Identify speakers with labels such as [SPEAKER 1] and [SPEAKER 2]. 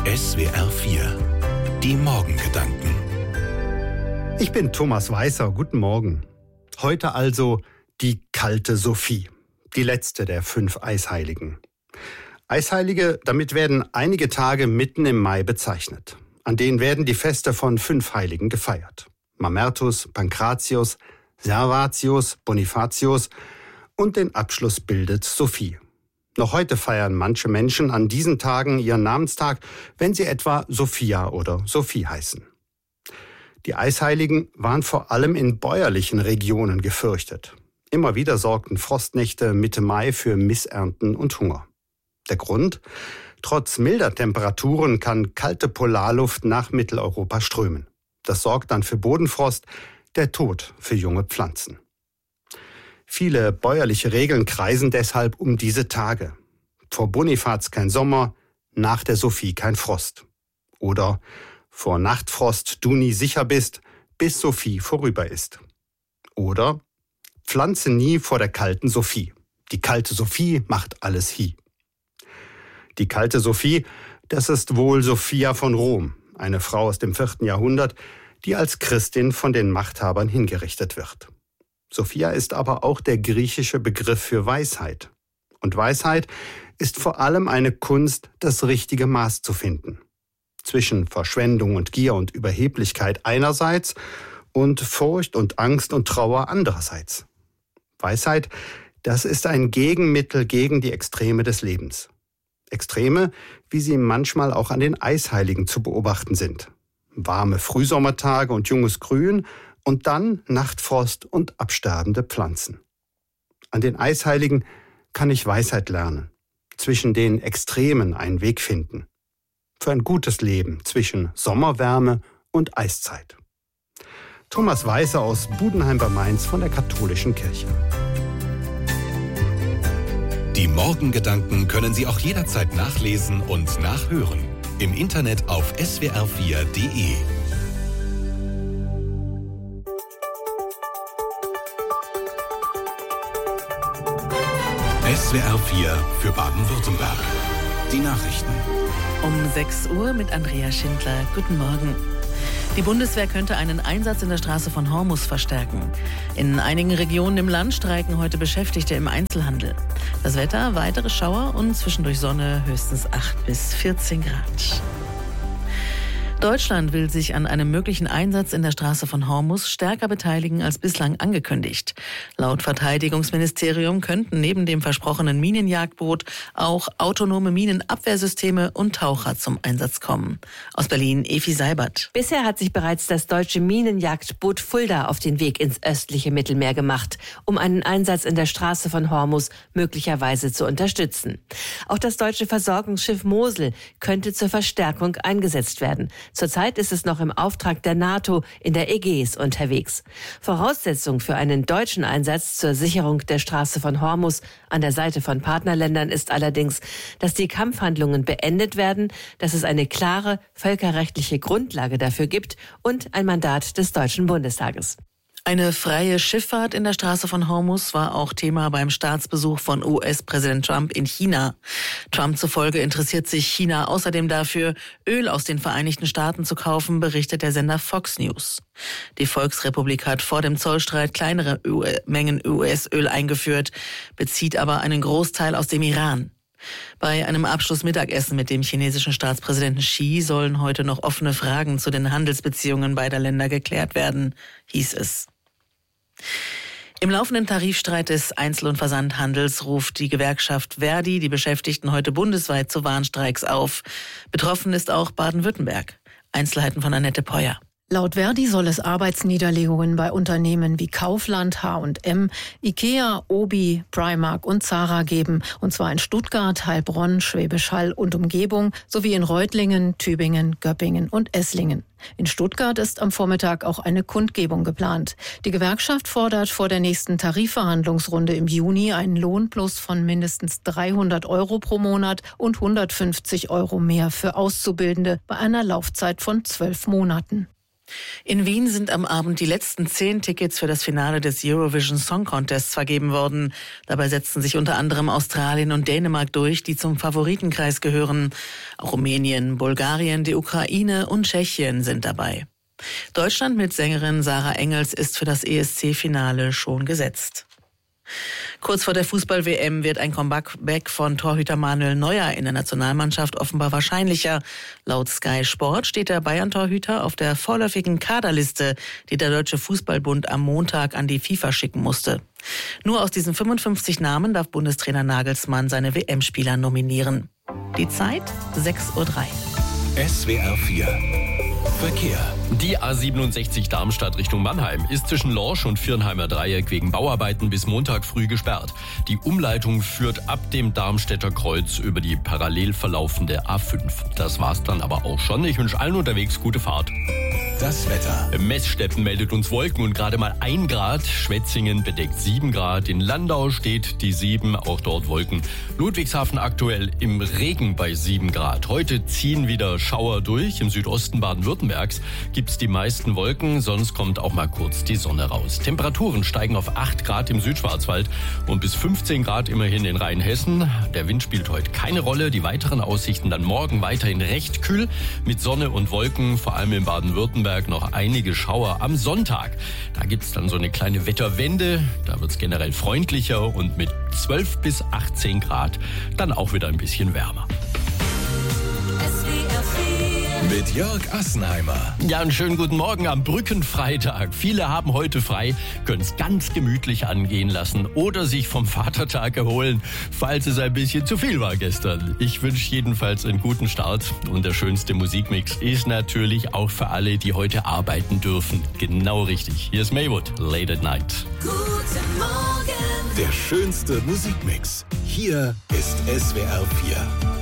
[SPEAKER 1] SWR 4, die Morgengedanken.
[SPEAKER 2] Ich bin Thomas Weißer, guten Morgen. Heute also die kalte Sophie, die letzte der 5 Eisheiligen. Eisheilige, damit werden einige Tage mitten im Mai bezeichnet. An denen werden die Feste von 5 Heiligen gefeiert. Mamertus, Pankratius, Servatius, Bonifatius und den Abschluss bildet Sophie. Noch heute feiern manche Menschen an diesen Tagen ihren Namenstag, wenn sie etwa Sophia oder Sophie heißen. Die Eisheiligen waren vor allem in bäuerlichen Regionen gefürchtet. Immer wieder sorgten Frostnächte Mitte Mai für Missernten und Hunger. Der Grund? Trotz milder Temperaturen kann kalte Polarluft nach Mitteleuropa strömen. Das sorgt dann für Bodenfrost, der Tod für junge Pflanzen. Viele bäuerliche Regeln kreisen deshalb um diese Tage. Vor Bonifaz kein Sommer, nach der Sophie kein Frost. Oder vor Nachtfrost du nie sicher bist, bis Sophie vorüber ist. Oder pflanze nie vor der kalten Sophie. Die kalte Sophie macht alles hie. Die kalte Sophie, das ist wohl Sophia von Rom, eine Frau aus dem 4. Jahrhundert, die als Christin von den Machthabern hingerichtet wird. Sophia ist aber auch der griechische Begriff für Weisheit. Und Weisheit ist vor allem eine Kunst, das richtige Maß zu finden. Zwischen Verschwendung und Gier und Überheblichkeit einerseits und Furcht und Angst und Trauer andererseits. Weisheit, das ist ein Gegenmittel gegen die Extreme des Lebens. Extreme, wie sie manchmal auch an den Eisheiligen zu beobachten sind. Warme Frühsommertage und junges Grün und dann Nachtfrost und absterbende Pflanzen. An den Eisheiligen kann ich Weisheit lernen, zwischen den Extremen einen Weg finden. Für ein gutes Leben zwischen Sommerwärme und Eiszeit. Thomas Weißer aus Budenheim bei Mainz von der Katholischen Kirche.
[SPEAKER 1] Die Morgengedanken können Sie auch jederzeit nachlesen und nachhören. Im Internet auf swr4.de. SWR 4 für Baden-Württemberg. Die Nachrichten.
[SPEAKER 3] Um 6 Uhr mit Andrea Schindler. Guten Morgen. Die Bundeswehr könnte einen Einsatz in der Straße von Hormuz verstärken. In einigen Regionen im Land streiken heute Beschäftigte im Einzelhandel. Das Wetter, weitere Schauer und zwischendurch Sonne, höchstens 8 bis 14 Grad. Deutschland will sich an einem möglichen Einsatz in der Straße von Hormuz stärker beteiligen als bislang angekündigt. Laut Verteidigungsministerium könnten neben dem versprochenen Minenjagdboot auch autonome Minenabwehrsysteme und Taucher zum Einsatz kommen. Aus Berlin, Evi Seibert.
[SPEAKER 4] Bisher hat sich bereits das deutsche Minenjagdboot Fulda auf den Weg ins östliche Mittelmeer gemacht, um einen Einsatz in der Straße von Hormuz möglicherweise zu unterstützen. Auch das deutsche Versorgungsschiff Mosel könnte zur Verstärkung eingesetzt werden. Zurzeit ist es noch im Auftrag der NATO in der Ägäis unterwegs. Voraussetzung für einen deutschen Einsatz zur Sicherung der Straße von Hormuz an der Seite von Partnerländern ist allerdings, dass die Kampfhandlungen beendet werden, dass es eine klare völkerrechtliche Grundlage dafür gibt und ein Mandat des Deutschen Bundestages.
[SPEAKER 3] Eine freie Schifffahrt in der Straße von Hormuz war auch Thema beim Staatsbesuch von US-Präsident Trump in China. Trump zufolge interessiert sich China außerdem dafür, Öl aus den Vereinigten Staaten zu kaufen, berichtet der Sender Fox News. Die Volksrepublik hat vor dem Zollstreit kleinere Mengen US-Öl eingeführt, bezieht aber einen Großteil aus dem Iran. Bei einem Abschlussmittagessen mit dem chinesischen Staatspräsidenten Xi sollen heute noch offene Fragen zu den Handelsbeziehungen beider Länder geklärt werden, hieß es. Im laufenden Tarifstreit des Einzel- und Versandhandels ruft die Gewerkschaft Verdi die Beschäftigten heute bundesweit zu Warnstreiks auf. Betroffen ist auch Baden-Württemberg. Einzelheiten von Annette Peuer.
[SPEAKER 5] Laut Verdi soll es Arbeitsniederlegungen bei Unternehmen wie Kaufland, H&M, Ikea, Obi, Primark und Zara geben. Und zwar in Stuttgart, Heilbronn, Schwäbisch Hall und Umgebung sowie in Reutlingen, Tübingen, Göppingen und Esslingen. In Stuttgart ist am Vormittag auch eine Kundgebung geplant. Die Gewerkschaft fordert vor der nächsten Tarifverhandlungsrunde im Juni einen Lohnplus von mindestens 300 € pro Monat und 150 € mehr für Auszubildende bei einer Laufzeit von 12 Monaten.
[SPEAKER 3] In Wien sind am Abend die letzten 10 Tickets für das Finale des Eurovision Song Contests vergeben worden. Dabei setzten sich unter anderem Australien und Dänemark durch, die zum Favoritenkreis gehören. Auch Rumänien, Bulgarien, die Ukraine und Tschechien sind dabei. Deutschland mit Sängerin Sarah Engels ist für das ESC-Finale schon gesetzt. Kurz vor der Fußball-WM wird ein Comeback von Torhüter Manuel Neuer in der Nationalmannschaft offenbar wahrscheinlicher. Laut Sky Sport steht der Bayern-Torhüter auf der vorläufigen Kaderliste, die der Deutsche Fußballbund am Montag an die FIFA schicken musste. Nur aus diesen 55 Namen darf Bundestrainer Nagelsmann seine WM-Spieler nominieren. Die Zeit 6:03 Uhr.
[SPEAKER 1] SWR 4 Verkehr.
[SPEAKER 6] Die A67 Darmstadt Richtung Mannheim ist zwischen Lorsch und Viernheimer Dreieck wegen Bauarbeiten bis Montag früh gesperrt. Die Umleitung führt ab dem Darmstädter Kreuz über die parallel verlaufende A5. Das war's dann aber auch schon. Ich wünsche allen unterwegs gute Fahrt.
[SPEAKER 1] Das Wetter.
[SPEAKER 6] Messstetten meldet uns Wolken und gerade mal 1 Grad. Schwetzingen bedeckt 7 Grad. In Landau steht die 7, auch dort Wolken. Ludwigshafen aktuell im Regen bei 7 Grad. Heute ziehen wieder Schauer durch. Im Südosten Baden-Württembergs gibt's die meisten Wolken, sonst kommt auch mal kurz die Sonne raus. Temperaturen steigen auf 8 Grad im Südschwarzwald und bis 15 Grad immerhin in Rheinhessen. Der Wind spielt heute keine Rolle. Die weiteren Aussichten dann morgen weiterhin recht kühl mit Sonne und Wolken, vor allem in Baden-Württemberg noch einige Schauer am Sonntag. Da gibt's dann so eine kleine Wetterwende. Da wird's generell freundlicher und mit 12 bis 18 Grad dann auch wieder ein bisschen wärmer.
[SPEAKER 1] Mit Jörg Assenheimer.
[SPEAKER 6] Ja, einen schönen guten Morgen am Brückenfreitag. Viele haben heute frei, können es ganz gemütlich angehen lassen oder sich vom Vatertag erholen, falls es ein bisschen zu viel war gestern. Ich wünsche jedenfalls einen guten Start und der schönste Musikmix ist natürlich auch für alle, die heute arbeiten dürfen. Genau richtig. Hier ist Maywood, Late at Night.
[SPEAKER 1] Guten Morgen. Der schönste Musikmix. Hier ist SWR 4.